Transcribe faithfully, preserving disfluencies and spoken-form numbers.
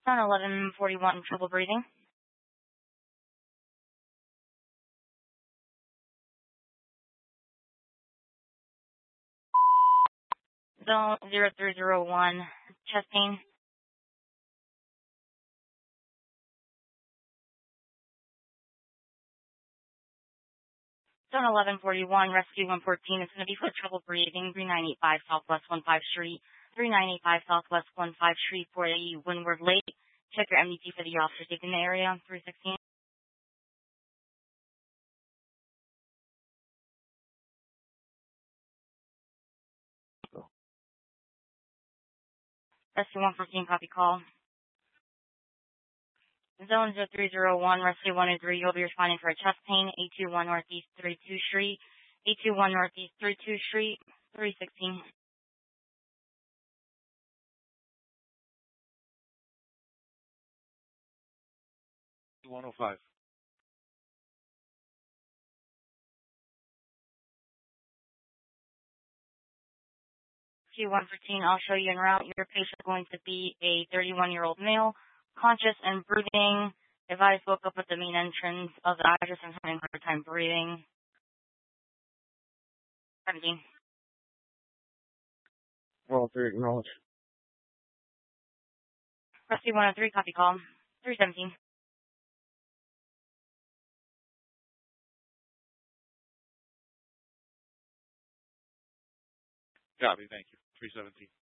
Zone eleven forty-one, trouble breathing. Zone zero three zero one, chest pain. Zone eleven forty-one, rescue one fourteen. It's going to be for trouble breathing. three nine eight five Southwest one five Street. three nine eight five Southwest one five Street for a Windward Lake. Check your M D T for the officer safe in the area. three sixteen. Rescue one fourteen, copy call. Zone zero three zero one, Rescue one oh three, you'll be responding for a chest pain, eight two one Northeast thirty-two Street, eight two one Northeast thirty-two Street, three sixteen. one oh five. Rescue one fourteen, I'll show you en route. Your patient is going to be a thirty-one-year-old male, conscious and breathing. Advised woke up at the main entrance of the address and having a hard time breathing. seventeen. Roll three, acknowledge. Rescue one oh three, copy call. three seventeen. Copy, thank you. three seventeen.